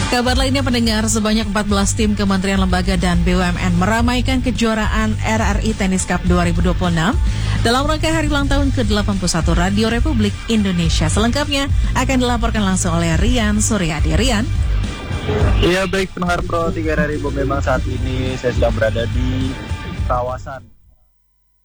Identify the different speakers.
Speaker 1: Kabar lainnya pendengar, sebanyak 14 tim Kementerian Lembaga dan BUMN meramaikan kejuaraan RRI Tennis Cup 2026 dalam rangka hari ulang tahun ke-81 Radio Republik Indonesia. Selengkapnya akan dilaporkan langsung oleh Rian Suryadi. Rian.
Speaker 2: Iya, baik pendengar Pro 3 RRI, memang saat ini saya sedang berada di kawasan